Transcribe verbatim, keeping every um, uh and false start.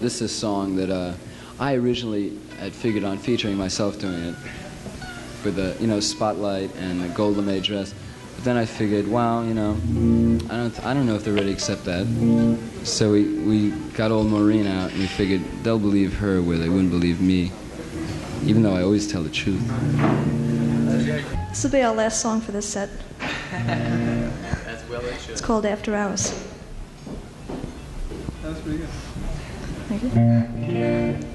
This is a song that uh, I originally had figured on featuring myself doing it for the, you know, spotlight and the gold lame dress. But then I figured, wow, you know, I don't, I don't know if they're ready to accept that. So we, we got old Maureen out, and we figured they'll believe her where they wouldn't believe me, even though I always tell the truth. This will be our last song for this set. As well it should. It's called After Hours. That was pretty good. Thank you.